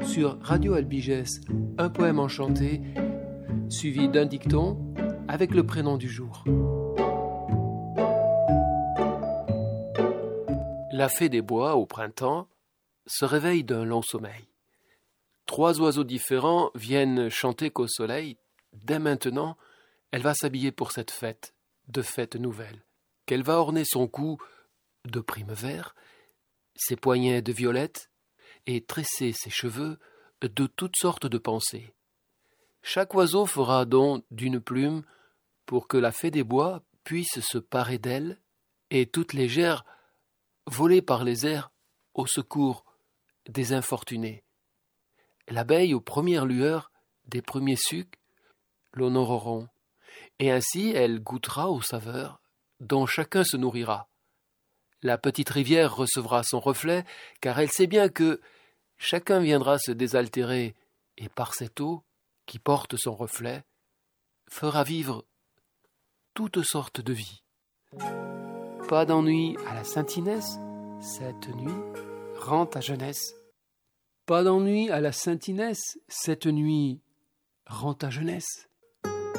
sur Radio Albigès, un poème enchanté, suivi d'un dicton avec le prénom du jour. La fée des bois, au printemps, se réveille d'un long sommeil. 3 oiseaux différents viennent chanter qu'au soleil. Dès maintenant, elle va s'habiller pour cette fête, de fête nouvelle, qu'elle va orner son cou de prime vert, ses poignets de violette, et tresser ses cheveux de toutes sortes de pensées. Chaque oiseau fera don d'une plume pour que la fée des bois puisse se parer d'elle, et toute légère voler par les airs au secours des infortunés. L'abeille aux premières lueurs des premiers sucs l'honoreront, et ainsi elle goûtera aux saveurs dont chacun se nourrira. La petite rivière recevra son reflet, car elle sait bien que chacun viendra se désaltérer, et par cette eau, qui porte son reflet, fera vivre toutes sortes de vies. Pas d'ennui à la Saint-Inès, cette nuit rend ta jeunesse. Pas d'ennui à la Saint-Inès, cette nuit rend ta jeunesse.